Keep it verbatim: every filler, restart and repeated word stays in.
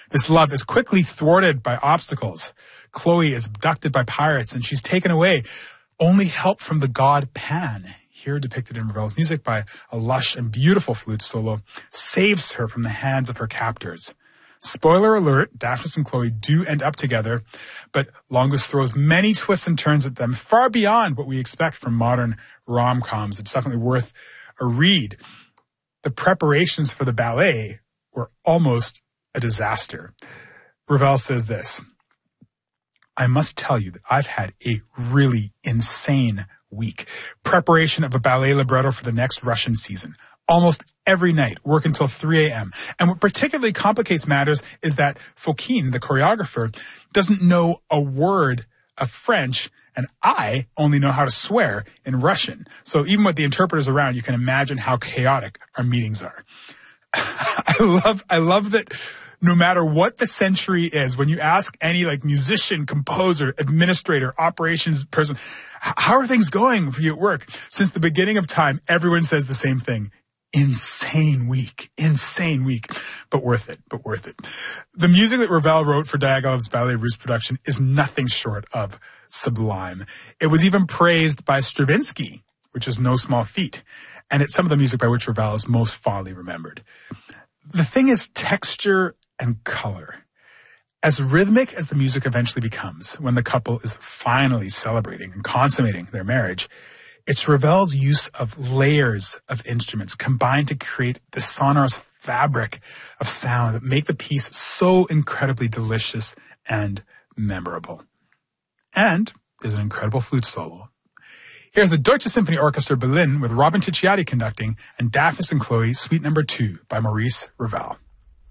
This love is quickly thwarted by obstacles. Chloe is abducted by pirates and she's taken away. Only help from the god Pan, here depicted in Ravel's music by a lush and beautiful flute solo, saves her from the hands of her captors. Spoiler alert, Daphnis and Chloe do end up together, but Longus throws many twists and turns at them, far beyond what we expect from modern rom-coms. It's definitely worth a read. The preparations for the ballet were almost a disaster. Ravel says this: I must tell you that I've had a really insane week. Preparation of a ballet libretto for the next Russian season. Almost every night, work until three a.m. And what particularly complicates matters is that Fokine, the choreographer, doesn't know a word of French, and I only know how to swear in Russian. So even with the interpreters around, you can imagine how chaotic our meetings are. I love, I love that no matter what the century is, when you ask any like musician, composer, administrator, operations person, how are things going for you at work? Since the beginning of time, everyone says the same thing. Insane week, insane week, but worth it, but worth it. The music that Ravel wrote for Diaghilev's Ballet Russe production is nothing short of sublime. It was even praised by Stravinsky, which is no small feat, and it's some of the music by which Ravel is most fondly remembered. The thing is texture and color. As rhythmic as the music eventually becomes when the couple is finally celebrating and consummating their marriage, it's Ravel's use of layers of instruments combined to create the sonorous fabric of sound that make the piece so incredibly delicious and memorable. And there's an incredible flute solo. Here's the Deutsche Symphony Orchestra Berlin with Robin Ticciati conducting and Daphnis and Chloe, Suite Number Two by Maurice Ravel.